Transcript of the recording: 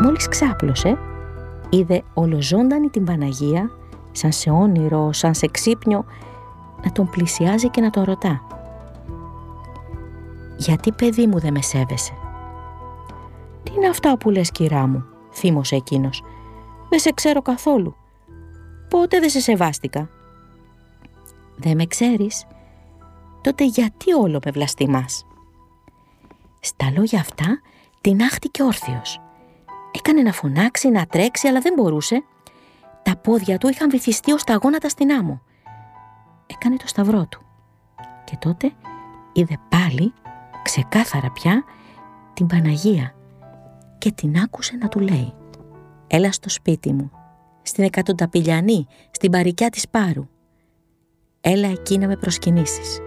μόλις ξάπλωσε, είδε ολοζώντανη την Παναγία, σαν σε όνειρο, σαν σε ξύπνιο, να τον πλησιάζει και να τον ρωτά: «Γιατί, παιδί μου, δεν με σέβεσαι?» «Τι είναι αυτά που λες, κυρά μου?» θύμωσε εκείνος. «Δεν σε ξέρω καθόλου. Πότε δεν σε σεβάστηκα?» «Δεν με ξέρεις? Τότε γιατί όλο με βλαστημάς?» Στα λόγια αυτά τινάχτηκε όρθιος. Έκανε να φωνάξει, να τρέξει, αλλά δεν μπορούσε. Τα πόδια του είχαν βυθιστεί ως τα γόνατα στην άμμο. Έκανε το σταυρό του και τότε είδε πάλι, ξεκάθαρα πια, την Παναγία και την άκουσε να του λέει: «Έλα στο σπίτι μου, στην Εκατονταπηλιανή, στην Παρικιά της Πάρου. Έλα εκεί να με προσκυνήσεις».